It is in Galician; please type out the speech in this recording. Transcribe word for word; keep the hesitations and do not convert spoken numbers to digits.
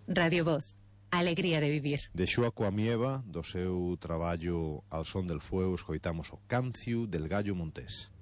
Radio Voz, alegría de vivir. De Xoa Coamieva, do seu traballo Al son del fuego, escoitamos o Canciu del Gallo Montés.